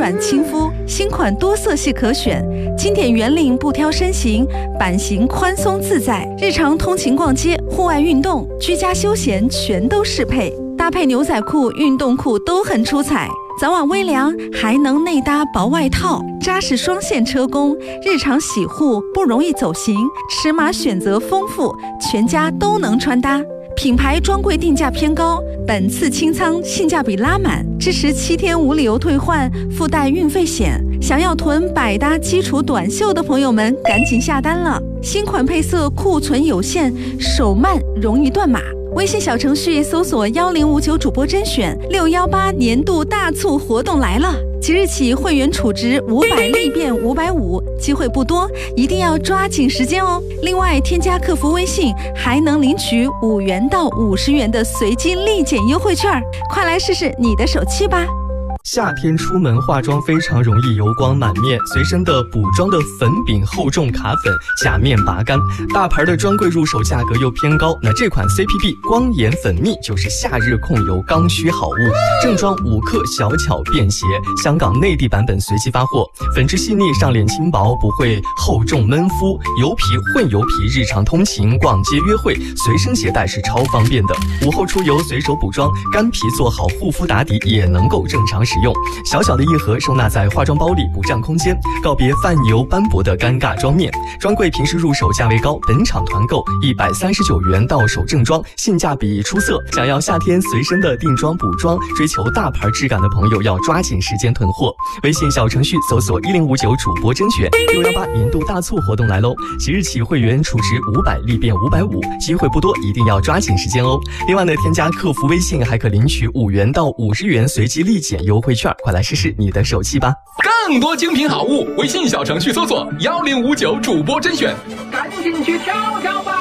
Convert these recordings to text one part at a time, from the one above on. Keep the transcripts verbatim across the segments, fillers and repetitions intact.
软亲肤，新款多色系可选，经典圆领不挑身形，版型宽松自在，日常通勤逛街、户外运动、居家休闲全都适配，搭配牛仔裤、运动裤都很出彩。早晚微凉，还能内搭薄外套，扎实双线车工，日常洗护不容易走形，尺码选择丰富，全家都能穿搭。品牌专柜定价偏高，本次清仓性价比拉满，支持七天无理由退换，附带运费险。想要囤百搭基础短袖的朋友们，赶紧下单了！新款配色库存有限，手慢容易断码。微信小程序搜索幺零五九主播甄选，六幺八年度大促活动来了！即日起会员储值五百立变五百五，机会不多，一定要抓紧时间哦！另外，添加客服微信还能领取五元到五十元的随机立减优惠券，快来试试你的手气吧！ 夏天出门化妆非常容易油光满面，随身的补妆的粉饼厚重卡粉，假面拔干，大牌的专柜入手价格又偏高，那这款 C P B 光眼粉蜜就是夏日控油刚需好物，正装五克，小巧便携，香港内地版本随机发货，粉质细腻，上脸轻薄，不会厚重闷肤，油皮混油皮，日常通勤、逛街、约会随身携带是超方便的，午后出游随手补妆，干皮做好护肤打底也能够正常使用。小小的一盒收纳在化妆包里，不占空间，告别泛油斑驳的尴尬妆面。专柜平时入手价位高，本场团购一百三十九元到手正装，性价比出色。想要夏天随身的定妆补妆，追求大牌质感的朋友要抓紧时间囤货。微信小程序搜索一零五九主播甄选，六幺八年度大促活动来喽！即日起会员储值五百立变五百五，机会不多，一定要抓紧时间哦。另外呢，添加客服微信还可领取五元到五十元随机立减优惠券，快来试试你的手气吧！ 更多精品好物，微信小程序搜索幺零五九主播甄选，赶紧去挑挑吧！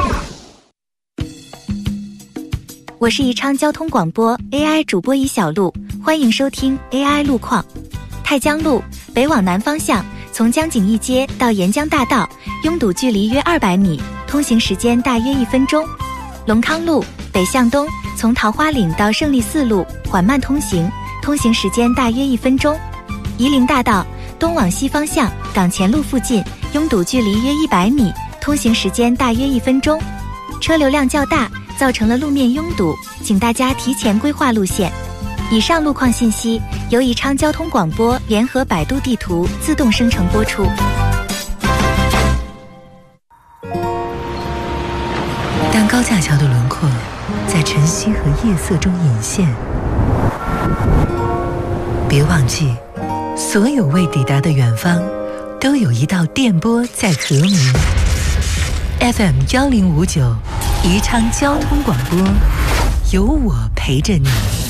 我是宜昌交通广播 A I 主播宜小璐，欢迎收听 A I 路况。太江路北往南方向，从江景义街到沿江大道，拥堵距离约二百米，通行时间大约一分钟。龙康路北向东，从桃花岭到胜利四路缓慢通行，通行时间大约一分钟。夷陵大道东往西方向，港前路附近拥堵距离约一百米，通行时间大约一分钟。车流量较大，造成了路面拥堵，请大家提前规划路线。以上路况信息由宜昌交通广播联合百度地图自动生成播出。 当高架桥的轮廓在晨曦和夜色中隐现，别忘记，所有未抵达的远方，都有一道电波在和鸣。F M 幺零五九，宜昌交通广播，有我陪着你。